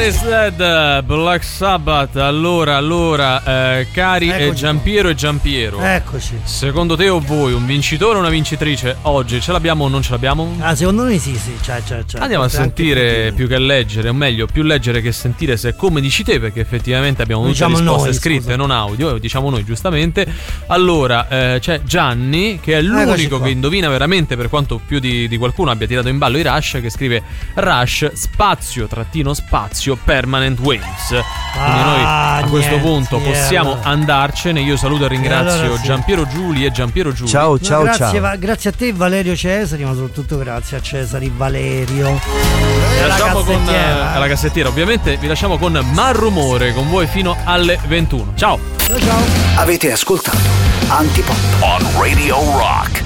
is Dead, Black Sabbath. Allora, cari Giampiero e Giampiero, eccoci. Secondo te o voi un vincitore o una vincitrice oggi? Ce l'abbiamo o non ce l'abbiamo? Secondo noi sì. Andiamo a sentire più che leggere, o meglio, più leggere che sentire, se è come dici te, perché effettivamente abbiamo avuto risposte scritte, non audio, diciamo noi giustamente. Allora, c'è Gianni, che è l'unico che indovina veramente, per quanto più di qualcuno abbia tirato in ballo i Rush, che scrive Rush spazio permanent waves. Quindi noi a questo punto possiamo andarcene. Io saluto e ringrazio Giampiero Giuli e Giampiero Giuli. Ciao. Grazie a te Valerio Cesari, ma soprattutto grazie a Cesari Valerio. Vi lasciamo con la cassettiera, ovviamente vi lasciamo con Malrumore con voi fino alle 21. Ciao. Avete ascoltato Antipop on Radio Rock.